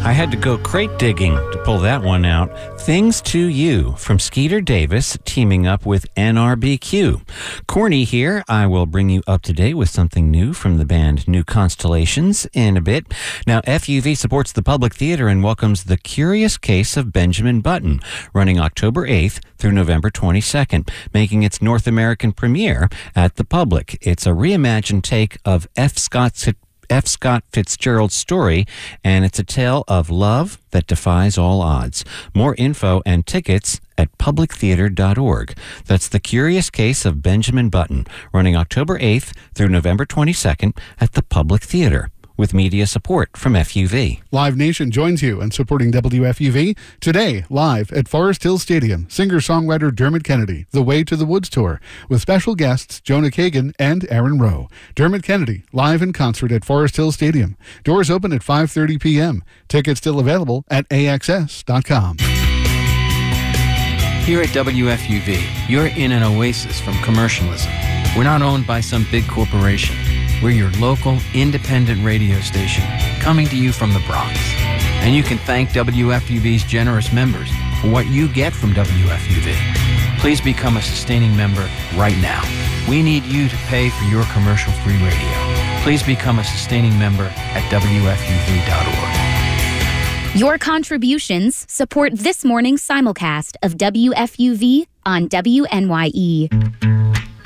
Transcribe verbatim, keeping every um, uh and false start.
I had to go crate digging to pull that one out. Things to You from Skeeter Davis teaming up with N R B Q. Corny here. I will bring you up to date with something new from the band New Constellations in a bit. Now, F U V supports the Public Theater and welcomes The Curious Case of Benjamin Button, running October eighth through November twenty-second, making its North American premiere at the Public. It's a reimagined take of F. Scott's F. Scott Fitzgerald's story, and it's a tale of love that defies all odds. More info and tickets at public theater dot org. That's The Curious Case of Benjamin Button, running October eighth through November twenty-second at the Public Theater, with media support from F U V. Live Nation joins you in supporting W F U V today, live at Forest Hill Stadium. Singer-songwriter Dermot Kennedy, The Way to the Woods Tour, with special guests Jonah Kagan and Aaron Rowe. Dermot Kennedy, live in concert at Forest Hill Stadium. Doors open at five thirty p.m. Tickets still available at A X S dot com. Here at W F U V, you're in an oasis from commercialism. We're not owned by some big corporation. We're your local, independent radio station, coming to you from the Bronx. And you can thank W F U V's generous members for what you get from W F U V. Please become a sustaining member right now. We need you to pay for your commercial-free radio. Please become a sustaining member at W F U V dot org. Your contributions support this morning's simulcast of W F U V on W N Y E.